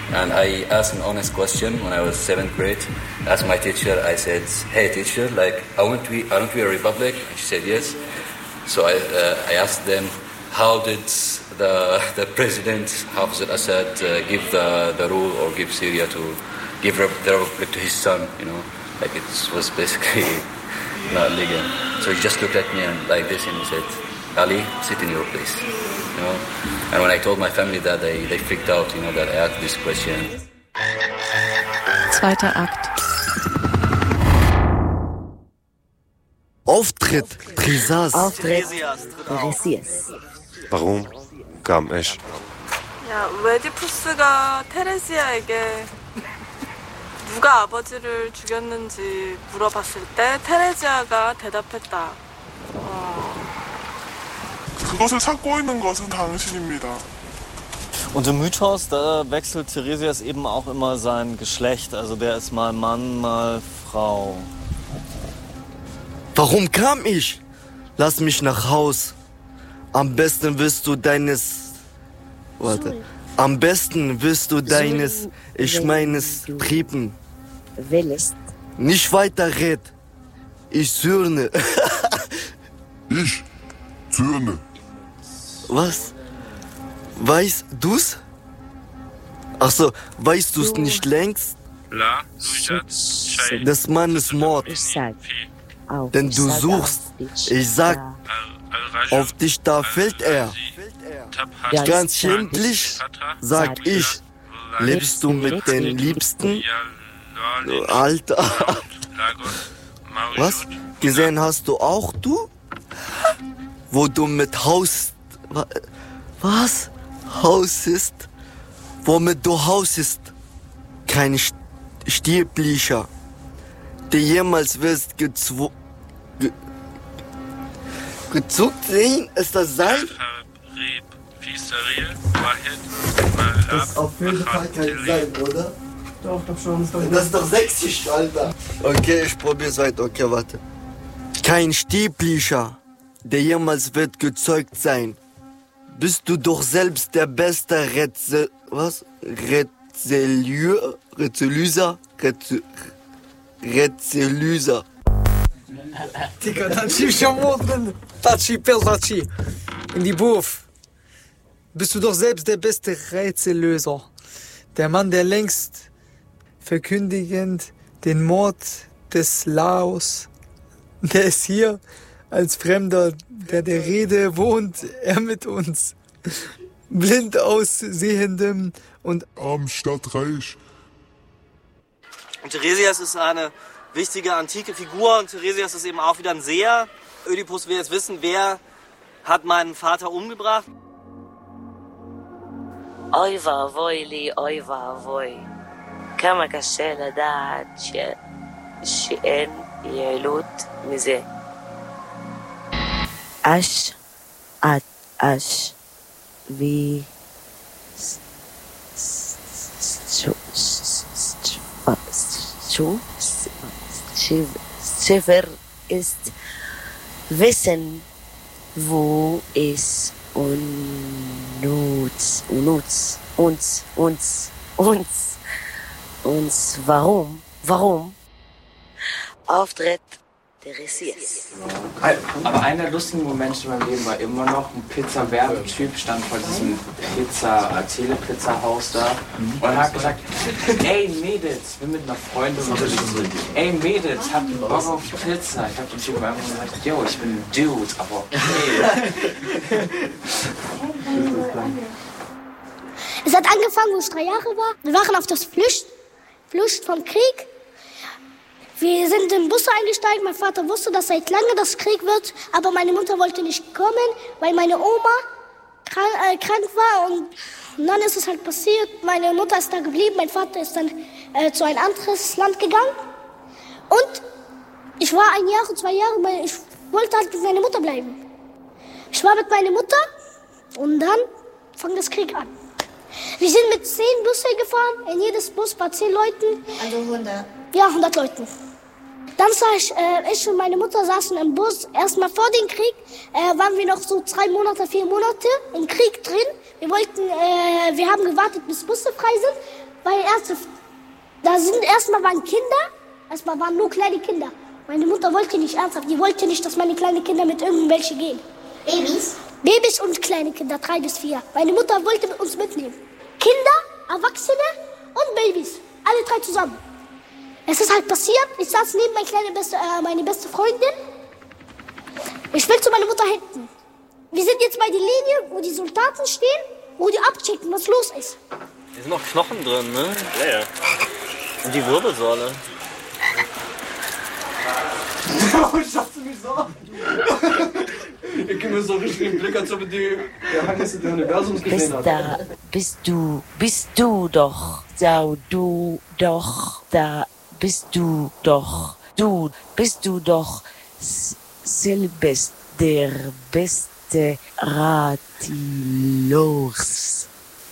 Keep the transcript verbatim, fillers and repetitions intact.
And I asked an honest question when I was seventh grade. I asked my teacher, I said, hey teacher, like, aren't we, aren't we a republic? And she said yes. So I, uh, I asked them, how did the the president, Hafez al-Assad, uh, give the, the rule or give Syria to, give the republic to his son, you know? Like it was basically not legal. So he just looked at me and like this and he said, Ali, sit in your place. You know? And when I told my family that, they, they freaked out, you know, that I asked this question. Zweiter Akt. Auftritt, Trisaz. Auftritt, Tiresias. Warum kam ich? 야, 웨디푸스가 테레지아에게 누가 아버지를 죽였는지 물어봤을 때 테레지아가 대답했다. 어... 그것을 찾고 있는 것은 당신입니다. Und im Mythos, da wechselt Tiresias eben auch immer sein Geschlecht. Also der ist mal Mann, mal Frau. Warum kam ich? Lass mich nach Haus. Am besten wirst du deines... Warte. Am besten wirst du deines, ich meines Trieben. Nicht weiter red. Ich zürne. Ich zürne. Was? Weißt du's? Ach so, weißt du's nicht längst? Des Mannes Mord. Denn du suchst, ich sag, auf dich da fällt er. Ganz schändlich, sag ich, lebst du mit den Liebsten? Alter. Was? Gesehen hast du auch du? Wo du mit Haus... Was? Hausest? Womit du hausest? Kein Stieblicher, der jemals wirst gezwungen... Ge gezuckt sehen? Ist das sein? Das ist auf jeden Fall kein Sein, oder? Doch, doch schon. Ist doch das ist doch sächsisch, Alter. Okay, ich probier's weiter. Okay, warte. Kein Stieblicher, der jemals wird gezeugt sein. Bist du doch selbst der beste Rätsel... Was? Rätselier? Rätselyser? Rätsel... Rätselyser. Digga, Tachi, schau drin. Tachi, Pel Tachi. In die Buff. Bist du doch selbst der beste Rätsellöser. Der Mann, der längst verkündigend den Mord des Laos, der ist hier als Fremder, der der Rede wohnt, er mit uns. Blind aussehendem und am Stadtreich. Und Tiresias ist eine wichtige antike Figur und Tiresias ist eben auch wieder ein Seher. Ödipus will jetzt wissen, wer hat meinen Vater umgebracht. אוי ואבוי לי, אוי ואבוי. כמה קשה לדעת ש... שאין יעילות מזה. אש, את, אש, ו... Schiffer ist Wissen, wo es unnutz, unnutz, uns, uns, uns, uns, warum, warum? Auftritt Tiresias. Aber einer der lustigen Momente in meinem Leben war immer noch, ein Pizza-Werbetyp stand vor diesem Pizza, Tele-Pizza-Haus da und hat gesagt, ey Mädels, ich bin mit einer Freundin unterwegs, ey Mädels, habt ihr Bock auf Pizza? Ich hab den Typen einfach gesagt, yo, ich bin ein Dude, aber okay. Es hat angefangen, wo ich drei Jahre war. Wir waren auf das Flücht, Flucht vom Krieg. Wir sind in den Bus eingestiegen. Mein Vater wusste, dass seit langem das Krieg wird, aber meine Mutter wollte nicht kommen, weil meine Oma krank, äh, krank war. Und dann ist es halt passiert. Meine Mutter ist da geblieben, mein Vater ist dann äh, zu ein anderes Land gegangen. Und ich war ein Jahr, zwei Jahre, weil ich wollte halt mit meiner Mutter bleiben. Ich war mit meiner Mutter und dann fing das Krieg an. Wir sind mit zehn Bussen gefahren, in jedes Bus war zehn Leuten. Also hundert? Ja, hundert Leuten. Dann sah ich, äh, ich und meine Mutter saßen im Bus. Erstmal vor dem Krieg äh, waren wir noch so drei Monate, vier Monate im Krieg drin. Wir wollten, äh, wir haben gewartet, bis Busse frei sind. Weil erst, da sind erstmal waren Kinder, erstmal waren nur kleine Kinder. Meine Mutter wollte nicht ernsthaft, die wollte nicht, dass meine kleinen Kinder mit irgendwelchen gehen. Babys? Babys und kleine Kinder, drei bis vier. Meine Mutter wollte uns mitnehmen. Kinder, Erwachsene und Babys, alle drei zusammen. Es ist halt passiert, ich saß neben meine kleine beste, äh, meine beste Freundin. Ich will zu meiner Mutter hinten. Wir sind jetzt bei der Linie, wo die Soldaten stehen, wo die abchecken, was los ist. Hier sind noch Knochen drin, ne? Ja, ja. Und die Wirbelsäule. Ich dachte mich so. Ich gebe mir so richtig den Blick, als ob die der Hannes des Universums gesehen hat. Da bist du, bist du doch, sau du doch, da bist du doch, du bist du doch selbst der beste Ratilos.